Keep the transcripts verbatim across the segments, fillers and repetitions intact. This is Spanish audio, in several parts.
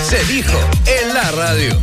Se dijo en la radio.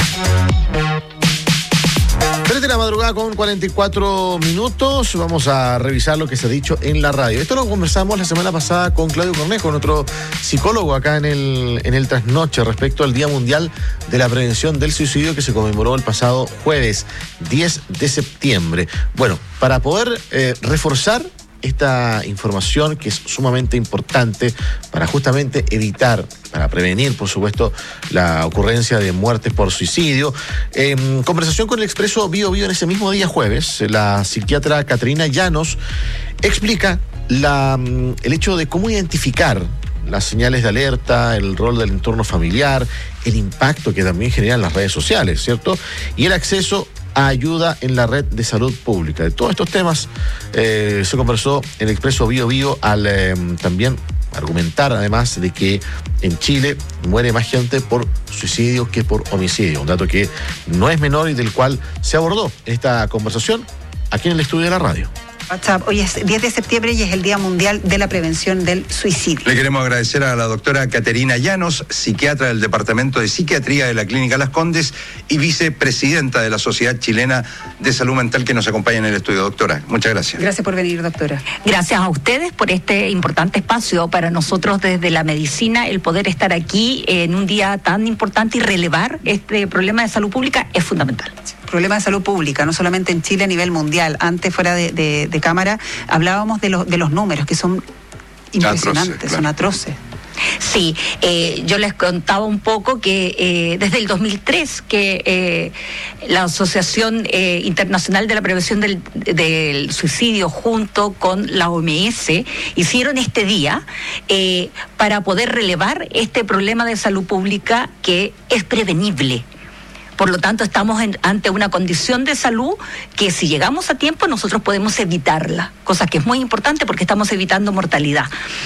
tres de la madrugada con cuarenta y cuatro minutos. Vamos a revisar lo que se ha dicho en la radio. Esto lo conversamos la semana pasada con Claudio Cornejo, nuestro psicólogo acá en el, en el Trasnoche, respecto al Día Mundial de la Prevención del Suicidio que se conmemoró el pasado jueves diez de septiembre. Bueno, para poder eh, reforzar esta información que es sumamente importante para justamente evitar, para prevenir, por supuesto, la ocurrencia de muertes por suicidio. En conversación con el Expreso Bio Bio en ese mismo día jueves, la psiquiatra Caterina Llanos explica la, el hecho de cómo identificar las señales de alerta, el rol del entorno familiar, el impacto que también generan las redes sociales, ¿cierto? Y el acceso a ayuda en la red de salud pública. De todos estos temas eh, se conversó en el Expreso Bio Bio al eh, también argumentar, además, de que en Chile muere más gente por suicidio que por homicidio. Un dato que no es menor y del cual se abordó en esta conversación aquí en el estudio de la radio. WhatsApp. Hoy es diez de septiembre y es el Día Mundial de la Prevención del Suicidio. Le queremos agradecer a la doctora Caterina Llanos, psiquiatra del Departamento de Psiquiatría de la Clínica Las Condes y vicepresidenta de la Sociedad Chilena de Salud Mental, que nos acompaña en el estudio. Doctora, muchas gracias. Gracias por venir, doctora. Gracias a ustedes por este importante espacio. Para nosotros desde la medicina, el poder estar aquí en un día tan importante y relevar este problema de salud pública es fundamental. Problema de salud pública, no solamente en Chile, a nivel mundial. Antes, fuera de, de, de cámara, hablábamos de, los de los números, que son impresionantes, atroces, claro. Son atroces. Sí, eh, yo les contaba un poco que eh, desde el dos mil tres que eh, la Asociación eh, Internacional de la Prevención del, del Suicidio junto con la O M S hicieron este día eh, para poder relevar este problema de salud pública que es prevenible. Por lo tanto, estamos en, ante una condición de salud que si llegamos a tiempo nosotros podemos evitarla, cosa que es muy importante porque estamos evitando mortalidad.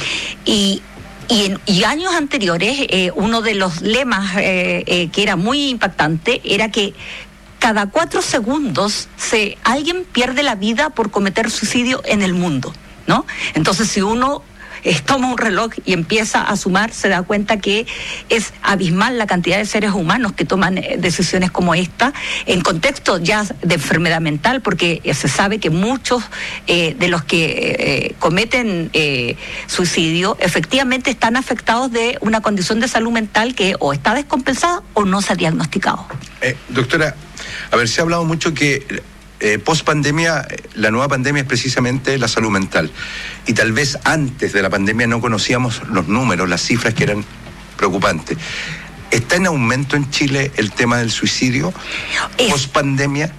Y, y en y años anteriores, eh, uno de los lemas eh, eh, que era muy impactante era que cada cuatro segundos se, alguien pierde la vida por cometer suicidio en el mundo, ¿no? Entonces, si uno Eh, toma un reloj y empieza a sumar, se da cuenta que es abismal la cantidad de seres humanos que toman eh, decisiones como esta, en contexto ya de enfermedad mental, porque eh, se sabe que muchos eh, de los que eh, cometen eh, suicidio efectivamente están afectados de una condición de salud mental que o está descompensada o no se ha diagnosticado. Eh, doctora, a ver, se ha hablado mucho que Eh, post pandemia, la nueva pandemia es precisamente la salud mental. Y tal vez antes de la pandemia no conocíamos los números, las cifras que eran preocupantes. ¿Está en aumento en Chile el tema del suicidio post pandemia?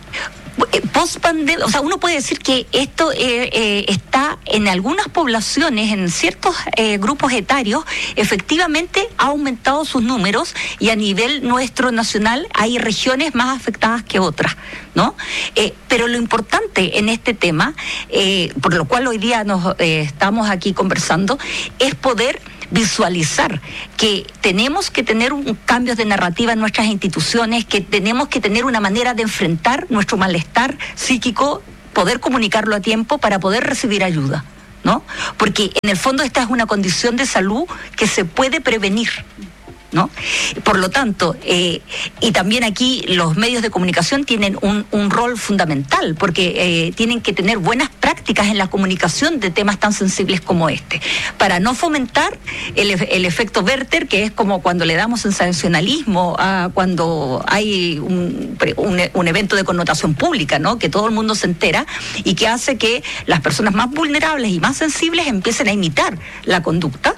Post pandemia, o sea, uno puede decir que esto eh, eh, está en algunas poblaciones, en ciertos eh, grupos etarios, efectivamente ha aumentado sus números y a nivel nuestro nacional hay regiones más afectadas que otras, ¿no? Eh, pero lo importante en este tema, eh, por lo cual hoy día nos eh, estamos aquí conversando, es poder visualizar que tenemos que tener un cambio de narrativa en nuestras instituciones, que tenemos que tener una manera de enfrentar nuestro malestar psíquico, poder comunicarlo a tiempo para poder recibir ayuda, ¿no? Porque en el fondo esta es una condición de salud que se puede prevenir, ¿no? Por lo tanto, eh, y también aquí los medios de comunicación tienen un, un rol fundamental, porque eh, tienen que tener buenas prácticas en la comunicación de temas tan sensibles como este, para no fomentar el, el efecto Werther, que es como cuando le damos sensacionalismo a cuando hay un, un, un evento de connotación pública, ¿no? Que todo el mundo se entera y que hace que las personas más vulnerables y más sensibles empiecen a imitar la conducta.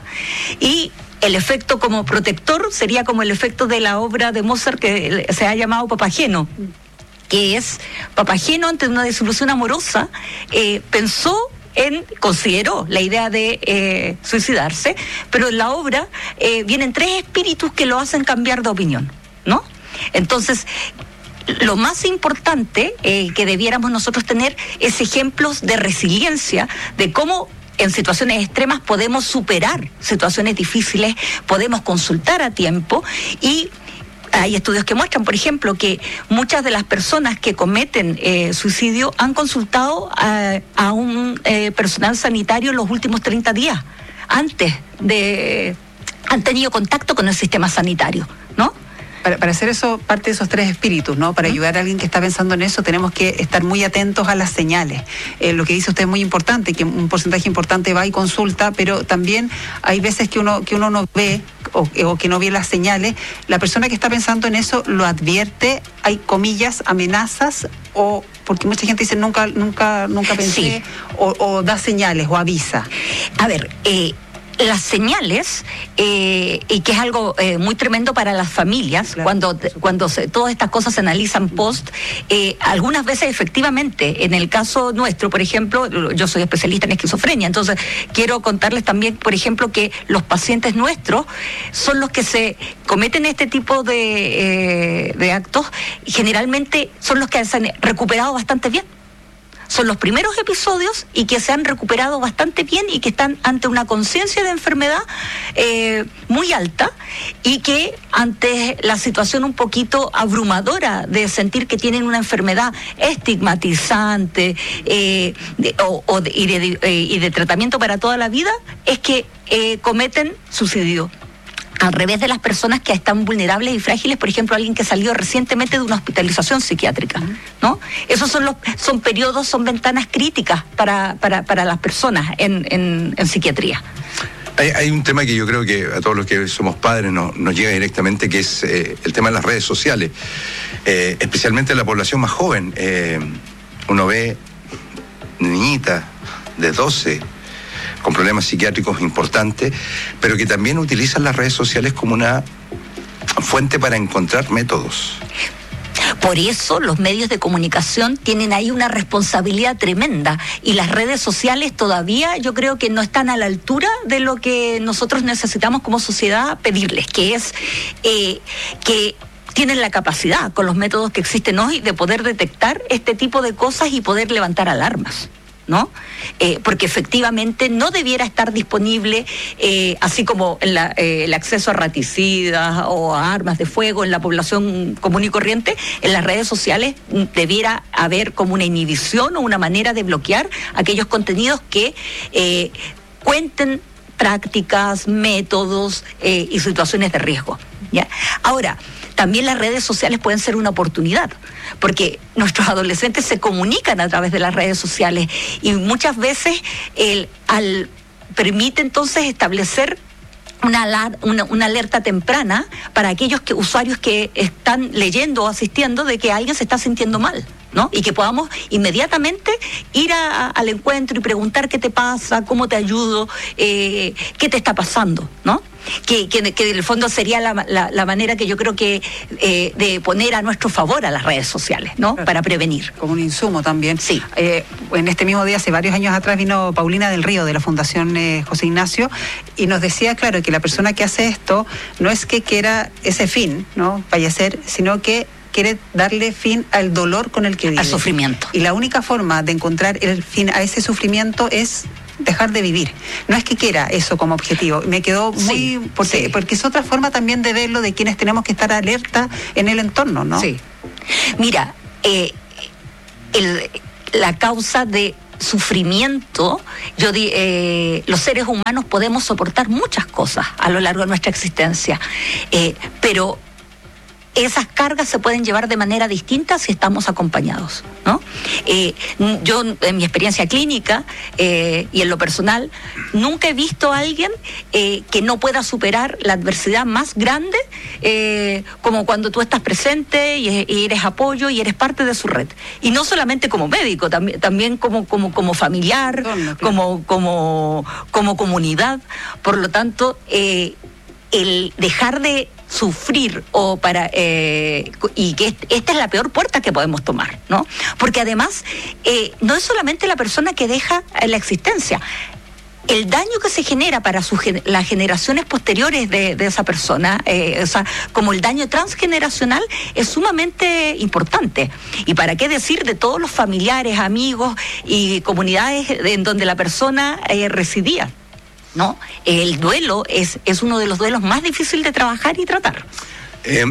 Y el efecto como protector sería como el efecto de la obra de Mozart que se ha llamado Papageno, que es Papageno ante una desilusión amorosa, eh, pensó en, consideró la idea de eh, suicidarse, pero en la obra eh, vienen tres espíritus que lo hacen cambiar de opinión, ¿no? Entonces, lo más importante eh, que debiéramos nosotros tener es ejemplos de resiliencia, de cómo en situaciones extremas podemos superar situaciones difíciles, podemos consultar a tiempo y hay estudios que muestran, por ejemplo, que muchas de las personas que cometen eh, suicidio han consultado a, a un eh, personal sanitario en los últimos treinta días, antes de han tenido contacto con el sistema sanitario, ¿no? Para, para hacer eso, parte de esos tres espíritus, ¿no? Para ayudar a alguien que está pensando en eso, tenemos que estar muy atentos a las señales. Eh, lo que dice usted es muy importante, que un porcentaje importante va y consulta, pero también hay veces que uno, que uno no ve o, o que no ve las señales. La persona que está pensando en eso lo advierte, hay comillas, amenazas, o porque mucha gente dice nunca, nunca, nunca pensé, sí. o, o da señales o avisa. A ver, eh... las señales, eh, y que es algo eh, muy tremendo para las familias, claro, cuando, cuando se, todas estas cosas se analizan post, eh, algunas veces efectivamente, en el caso nuestro, por ejemplo, yo soy especialista en esquizofrenia, entonces quiero contarles también, por ejemplo, que los pacientes nuestros son los que se cometen este tipo de, eh, de actos, y generalmente son los que se han recuperado bastante bien. Son los primeros episodios y que se han recuperado bastante bien y que están ante una conciencia de enfermedad eh, muy alta, y que ante la situación un poquito abrumadora de sentir que tienen una enfermedad estigmatizante eh, de, o, o de, y, de, eh, y de tratamiento para toda la vida, es que eh, cometen suicidio. Al revés de las personas que están vulnerables y frágiles, por ejemplo, alguien que salió recientemente de una hospitalización psiquiátrica, ¿no? Esos son los son periodos, son ventanas críticas para, para, para las personas en, en, en psiquiatría. Hay, hay un tema que yo creo que a todos los que somos padres nos, nos llega directamente, que es eh, el tema de las redes sociales, eh, especialmente la población más joven. Eh, uno ve niñitas de doce con problemas psiquiátricos importantes, pero que también utilizan las redes sociales como una fuente para encontrar métodos. Por eso los medios de comunicación tienen ahí una responsabilidad tremenda, y las redes sociales todavía yo creo que no están a la altura de lo que nosotros necesitamos como sociedad pedirles, que es eh, que tienen la capacidad, con los métodos que existen hoy, de poder detectar este tipo de cosas y poder levantar alarmas, ¿no? Eh, porque efectivamente no debiera estar disponible, eh, así como en la, eh, el acceso a raticidas o a armas de fuego en la población común y corriente, en las redes sociales debiera haber como una inhibición o una manera de bloquear aquellos contenidos que eh, cuenten prácticas, métodos eh, y situaciones de riesgo, ¿ya? Ahora, también las redes sociales pueden ser una oportunidad, porque nuestros adolescentes se comunican a través de las redes sociales, y muchas veces el, al, permite entonces establecer una, alar, una, una alerta temprana para aquellos que, usuarios que están leyendo o asistiendo de que alguien se está sintiendo mal, ¿no? Y que podamos inmediatamente ir a, a, al encuentro y preguntar qué te pasa, cómo te ayudo, eh, qué te está pasando, ¿no? Que, que, que en el fondo sería la, la, la manera que yo creo que eh, de poner a nuestro favor a las redes sociales, ¿no? Para prevenir. Como un insumo también. Sí. Eh, en este mismo día, hace varios años atrás, vino Paulina del Río de la Fundación eh, José Ignacio, y nos decía, claro, que la persona que hace esto no es que quiera ese fin, ¿no? Fallecer, sino que quiere darle fin al dolor con el que vive. Al sufrimiento. Y la única forma de encontrar el fin a ese sufrimiento es dejar de vivir. No es que quiera eso como objetivo. Me quedó muy... Sí, porque, sí. porque es otra forma también de verlo, de quienes tenemos que estar alerta en el entorno, ¿no? Sí. Mira, eh, el, la causa de sufrimiento, yo di, eh, los seres humanos podemos soportar muchas cosas a lo largo de nuestra existencia, eh, pero esas cargas se pueden llevar de manera distinta si estamos acompañados, ¿no? Eh, yo, en mi experiencia clínica eh, y en lo personal, nunca he visto a alguien eh, que no pueda superar la adversidad más grande, eh, como cuando tú estás presente y, y eres apoyo y eres parte de su red. Y no solamente como médico, también, también como, como, como familiar, claro, como, como, como comunidad. Por lo tanto, eh, el dejar de sufrir o para eh, y que esta es la peor puerta que podemos tomar, ¿no? Porque además eh, no es solamente la persona que deja la existencia, el daño que se genera para sus, las generaciones posteriores de, de esa persona, eh, o sea, como el daño transgeneracional, es sumamente importante. Y para qué decir de todos los familiares, amigos y comunidades en donde la persona eh, residía, ¿no? El duelo es, es uno de los duelos más difíciles de trabajar y tratar. Eh,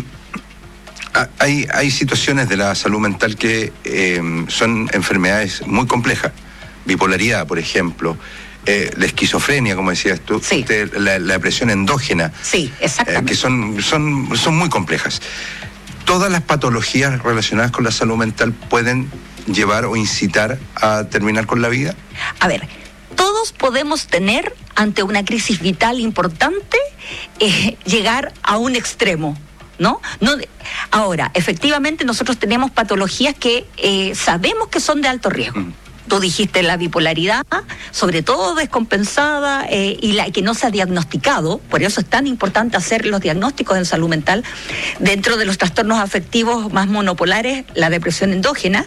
hay, hay situaciones de la salud mental que eh, son enfermedades muy complejas. Bipolaridad, por ejemplo, eh, la esquizofrenia, como decías tú, Sí. usted, la, la depresión endógena, Sí, eh, exactamente. que son, son, son muy complejas. Todas las patologías relacionadas con la salud mental pueden llevar o incitar a terminar con la vida. A ver, todos podemos tener, ante una crisis vital importante, eh, llegar a un extremo, ¿no? no de- Ahora, efectivamente, nosotros tenemos patologías que eh, sabemos que son de alto riesgo. Mm. Tú dijiste la bipolaridad, sobre todo descompensada eh, y la que no se ha diagnosticado, por eso es tan importante hacer los diagnósticos en salud mental. Dentro de los trastornos afectivos más monopolares, la depresión endógena,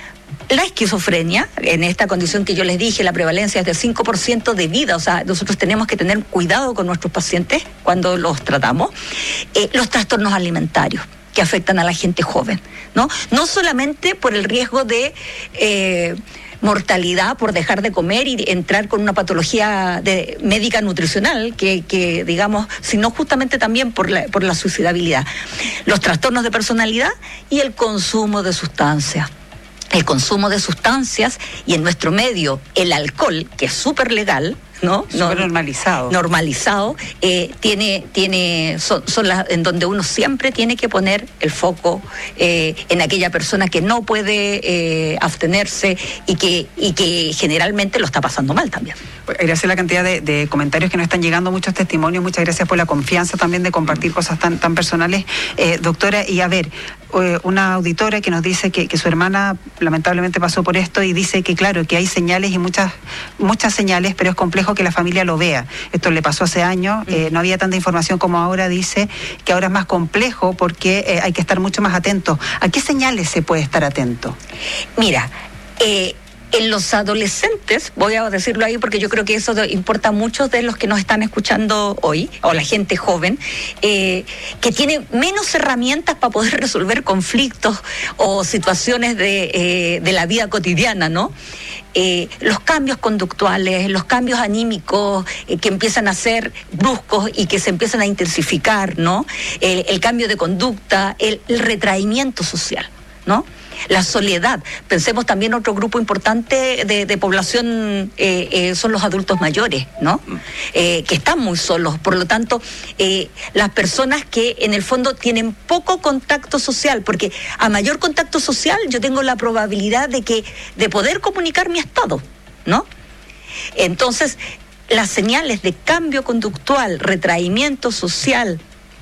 la esquizofrenia, en esta condición que yo les dije, la prevalencia es del cinco por ciento de vida, o sea, nosotros tenemos que tener cuidado con nuestros pacientes cuando los tratamos. Eh, los trastornos alimentarios, que afectan a la gente joven, ¿no? No solamente por el riesgo de eh, mortalidad por dejar de comer y entrar con una patología de, médica nutricional, que, que digamos, sino justamente también por la, por la suicidabilidad. Los trastornos de personalidad y el consumo de sustancias. El consumo de sustancias y en nuestro medio el alcohol, que es súper legal, ¿no? Súper normalizado. Normalizado, eh, tiene, tiene, son, son las en donde uno siempre tiene que poner el foco eh, en aquella persona que no puede eh, abstenerse y que, y que generalmente lo está pasando mal también. Gracias a la cantidad de, de comentarios que nos están llegando, muchos testimonios, muchas gracias por la confianza también de compartir cosas tan, tan personales. Eh, doctora, y a ver, eh, una auditora que nos dice que, que su hermana lamentablemente pasó por esto y dice que claro, que hay señales y muchas, muchas señales, pero es complejo que la familia lo vea. Esto le pasó hace años, eh, no había tanta información como ahora, dice que ahora es más complejo porque eh, hay que estar mucho más atento. ¿A qué señales se puede estar atento? Mira, eh, en los adolescentes, voy a decirlo ahí porque yo creo que eso de, importa a muchos de los que nos están escuchando hoy, o la gente joven, eh, que tiene menos herramientas para poder resolver conflictos o situaciones de, eh, de la vida cotidiana, ¿no? Eh, los cambios conductuales, los cambios anímicos eh, que empiezan a ser bruscos y que se empiezan a intensificar, ¿no? El, el cambio de conducta, el, el retraimiento social, ¿no? La soledad. Pensemos también otro grupo importante de, de población eh, eh, son los adultos mayores, ¿no? Eh, que están muy solos. Por lo tanto, eh, las personas que en el fondo tienen poco contacto social, porque a mayor contacto social yo tengo la probabilidad de que de poder comunicar mi estado, ¿no? Entonces, las señales de cambio conductual, retraimiento social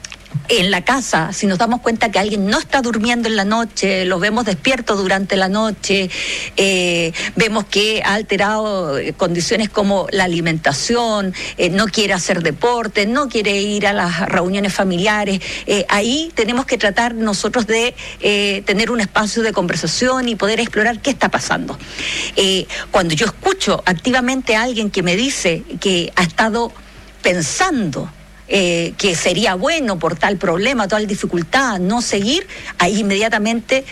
en la casa, si nos damos cuenta que alguien no está durmiendo en la noche, lo vemos despierto durante la noche, eh, vemos que ha alterado eh, condiciones como la alimentación, eh, no quiere hacer deporte, no quiere ir a las reuniones familiares, eh, ahí tenemos que tratar nosotros de eh, tener un espacio de conversación y poder explorar qué está pasando. Eh, cuando yo escucho activamente a alguien que me dice que ha estado pensando Eh, que sería bueno por tal problema, tal dificultad, no seguir, ahí inmediatamente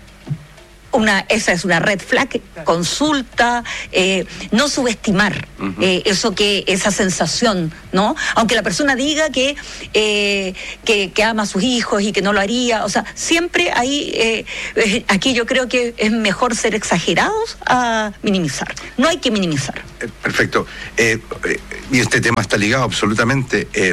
una, esa es una red flag, consulta, eh, no subestimar uh-huh. eh, eso que, esa sensación, ¿no? Aunque la persona diga que, eh, que, que ama a sus hijos y que no lo haría, o sea, siempre ahí, eh, eh, aquí yo creo que es mejor ser exagerados a minimizar, no hay que minimizar. Eh, perfecto, eh, eh, y este tema está ligado absolutamente, eh,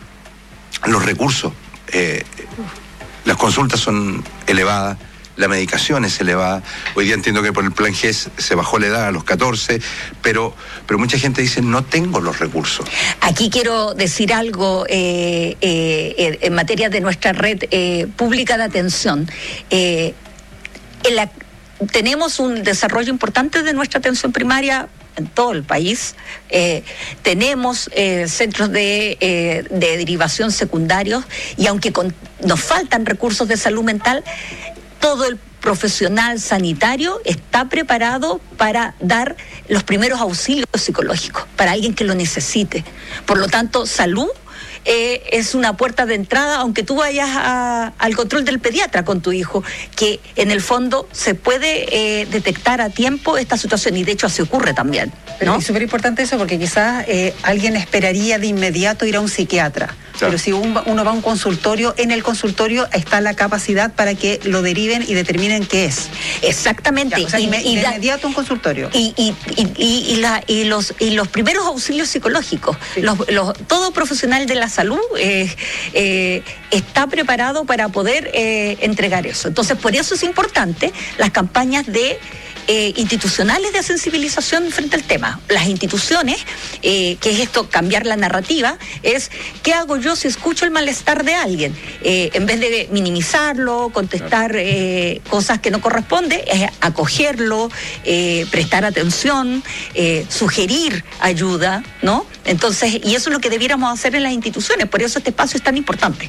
los recursos, eh, las consultas son elevadas, la medicación es elevada. Hoy día entiendo que por el plan G E S se bajó la edad a los catorce, pero, pero mucha gente dice no tengo los recursos. Aquí quiero decir algo eh, eh, en materia de nuestra red eh, pública de atención. Eh, en la, tenemos un desarrollo importante de nuestra atención primaria en todo el país. Eh, tenemos eh, centros de, eh, de derivación secundarios y aunque con, nos faltan recursos de salud mental, todo el profesional sanitario está preparado para dar los primeros auxilios psicológicos para alguien que lo necesite. Por lo tanto, salud eh, es una puerta de entrada, aunque tú vayas a, al control del pediatra con tu hijo, que en el fondo se puede eh, detectar a tiempo esta situación y de hecho así ocurre también, ¿no? Es súper importante eso porque quizás eh, alguien esperaría de inmediato ir a un psiquiatra. Claro. Pero si un, uno va a un consultorio, en el consultorio está la capacidad para que lo deriven y determinen qué es. Exactamente. Ya, o sea, y, y, y de la, inmediato un consultorio. Y, y, y, y, y, la, y, los, y los primeros auxilios psicológicos. Sí. Los, los, todo profesional de la salud eh, eh, está preparado para poder eh, entregar eso. Entonces, por eso es importante las campañas de Eh, institucionales de sensibilización frente al tema. Las instituciones, eh, que es esto, cambiar la narrativa, es ¿qué hago yo si escucho el malestar de alguien? Eh, en vez de minimizarlo, contestar eh, cosas que no corresponden, es acogerlo, eh, prestar atención, eh, sugerir ayuda, ¿no? Entonces, y eso es lo que debiéramos hacer en las instituciones, por eso este espacio es tan importante.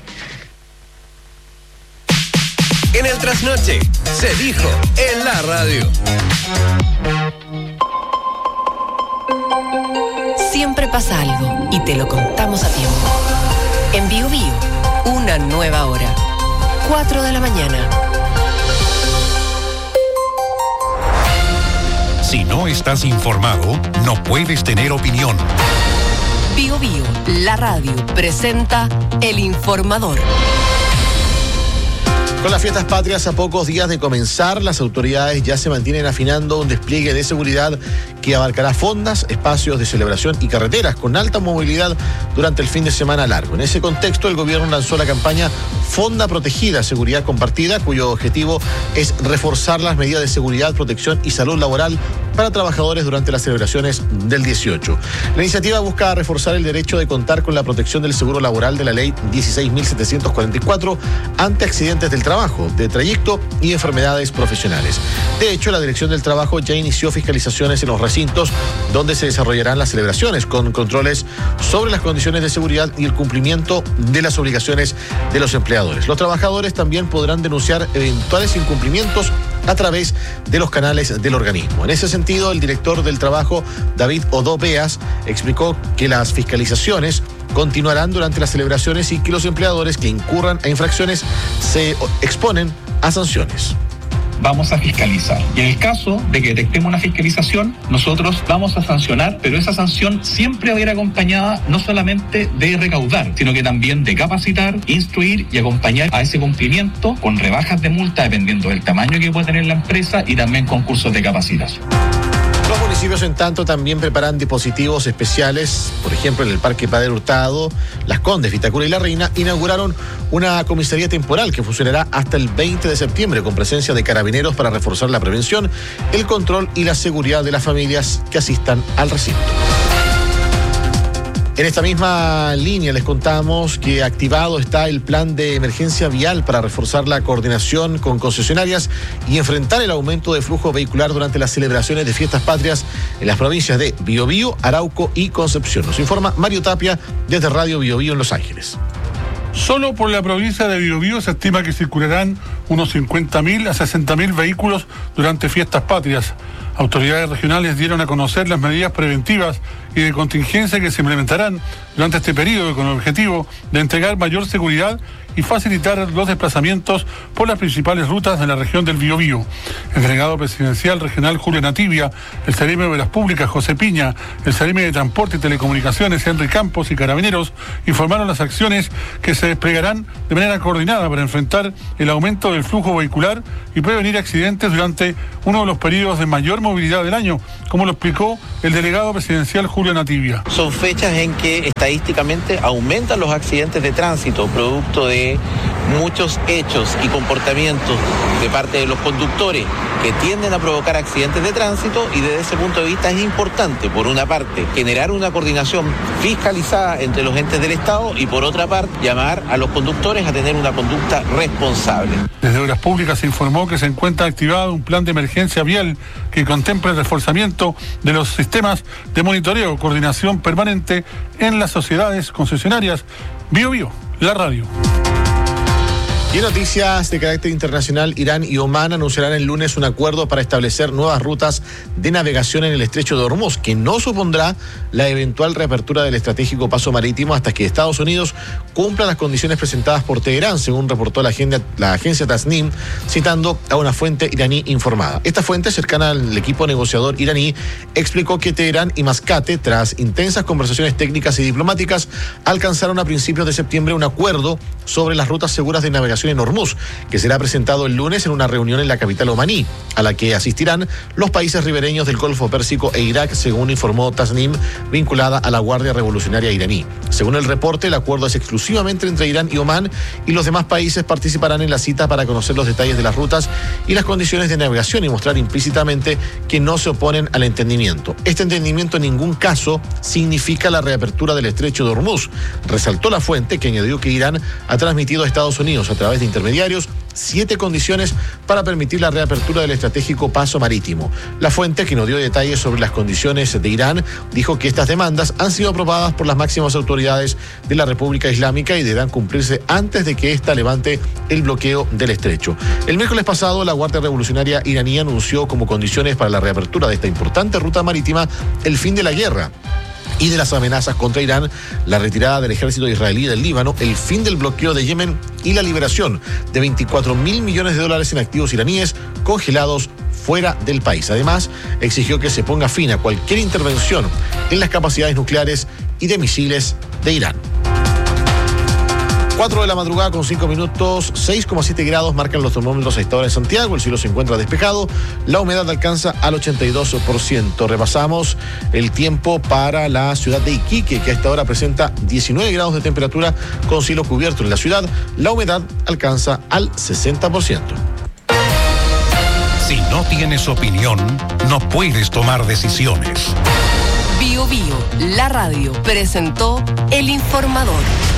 En el trasnoche se dijo en la radio. Siempre pasa algo y te lo contamos a tiempo. En Bio Bio, una nueva hora. cuatro de la mañana. Si no estás informado, no puedes tener opinión. Bio Bio, la radio, presenta El Informador. Con las fiestas patrias a pocos días de comenzar, las autoridades ya se mantienen afinando un despliegue de seguridad que abarcará fondas, espacios de celebración y carreteras con alta movilidad durante el fin de semana largo. En ese contexto, el gobierno lanzó la campaña Fonda Protegida, Seguridad Compartida, cuyo objetivo es reforzar las medidas de seguridad, protección y salud laboral para trabajadores durante las celebraciones del dieciocho. La iniciativa busca reforzar el derecho de contar con la protección del seguro laboral de la ley dieciséis mil setecientos cuarenta y cuatro ante accidentes del trabajo, de trayecto y enfermedades profesionales. De hecho, la Dirección del Trabajo ya inició fiscalizaciones en los recintos donde se desarrollarán las celebraciones, con controles sobre las condiciones de seguridad y el cumplimiento de las obligaciones de los empleadores. Los trabajadores también podrán denunciar eventuales incumplimientos a través de los canales del organismo. En ese sentido, el director del Trabajo, David Odó Beas, explicó que las fiscalizaciones continuarán durante las celebraciones y que los empleadores que incurran a infracciones se exponen a sanciones. Vamos a fiscalizar. Y en el caso de que detectemos una fiscalización, nosotros vamos a sancionar, pero esa sanción siempre va a ir acompañada no solamente de recaudar, sino que también de capacitar, instruir y acompañar a ese cumplimiento con rebajas de multa dependiendo del tamaño que pueda tener la empresa y también con cursos de capacitación. Los municipios, en tanto, también preparan dispositivos especiales. Por ejemplo, en el Parque Padre Hurtado, Las Condes, Vitacura y La Reina inauguraron una comisaría temporal que funcionará hasta el veinte de septiembre con presencia de carabineros para reforzar la prevención, el control y la seguridad de las familias que asistan al recinto. En esta misma línea les contamos que activado está el plan de emergencia vial para reforzar la coordinación con concesionarias y enfrentar el aumento de flujo vehicular durante las celebraciones de fiestas patrias en las provincias de Biobío, Arauco y Concepción. Nos informa Mario Tapia desde Radio Biobío en Los Ángeles. Solo por la provincia de Biobío se estima que circularán unos cincuenta mil a sesenta mil vehículos durante fiestas patrias. Autoridades regionales dieron a conocer las medidas preventivas y de contingencia que se implementarán durante este periodo con el objetivo de entregar mayor seguridad y facilitar los desplazamientos por las principales rutas de la región del Biobío. El delegado presidencial regional Julio Nativia, el Seremi de Obras Públicas José Piña, el Seremi de Transporte y Telecomunicaciones Henry Campos y Carabineros informaron las acciones que se desplegarán de manera coordinada para enfrentar el aumento del flujo vehicular y prevenir accidentes durante uno de los periodos de mayor movilidad del año, como lo explicó el delegado presidencial Julio Nativia. Son fechas en que estadísticamente aumentan los accidentes de tránsito, producto de muchos hechos y comportamientos de parte de los conductores que tienden a provocar accidentes de tránsito, y desde ese punto de vista es importante, por una parte, generar una coordinación fiscalizada entre los entes del Estado y por otra parte, llamar a los conductores a tener una conducta responsable. Desde Obras Públicas se informó que se encuentra activado un plan de emergencia vial que contempla el reforzamiento de los sistemas de monitoreo, coordinación permanente en las sociedades concesionarias. Bio Bio, la radio. Y en noticias de carácter internacional, Irán y Omán anunciarán el lunes un acuerdo para establecer nuevas rutas de navegación en el estrecho de Hormuz, que no supondrá la eventual reapertura del estratégico paso marítimo hasta que Estados Unidos cumpla las condiciones presentadas por Teherán, según reportó la, agenda, la agencia Tasnim, citando a una fuente iraní informada. Esta fuente, cercana al equipo negociador iraní, explicó que Teherán y Mascate, tras intensas conversaciones técnicas y diplomáticas, alcanzaron a principios de septiembre un acuerdo sobre las rutas seguras de navegación en Hormuz, que será presentado el lunes en una reunión en la capital omaní, a la que asistirán los países ribereños del Golfo Pérsico e Irak, según informó Tasnim, vinculada a la Guardia Revolucionaria iraní. Según el reporte, el acuerdo es exclusivamente entre Irán y Omán, y los demás países participarán en la cita para conocer los detalles de las rutas y las condiciones de navegación y mostrar implícitamente que no se oponen al entendimiento. Este entendimiento en ningún caso significa la reapertura del estrecho de Hormuz, resaltó la fuente, que añadió que Irán ha transmitido a Estados Unidos a través de intermediarios siete condiciones para permitir la reapertura del estratégico paso marítimo. La fuente, que no dio detalles sobre las condiciones de Irán, dijo que estas demandas han sido aprobadas por las máximas autoridades de la República Islámica y deberán cumplirse antes de que ésta levante el bloqueo del estrecho. El miércoles pasado, la Guardia Revolucionaria iraní anunció como condiciones para la reapertura de esta importante ruta marítima el fin de la guerra y de las amenazas contra Irán, la retirada del ejército israelí del Líbano, el fin del bloqueo de Yemen y la liberación de veinticuatro mil millones de dólares en activos iraníes congelados fuera del país. Además, exigió que se ponga fin a cualquier intervención en las capacidades nucleares y de misiles de Irán. cuatro de la madrugada con cinco minutos, seis coma siete grados marcan los termómetros a esta hora en Santiago. El cielo se encuentra despejado, la humedad alcanza al ochenta y dos por ciento. Repasamos el tiempo para la ciudad de Iquique, que a esta hora presenta diecinueve grados de temperatura con cielo cubierto en la ciudad. La humedad alcanza al sesenta por ciento. Si no tienes opinión, no puedes tomar decisiones. Bio Bio, la radio, presentó El Informador.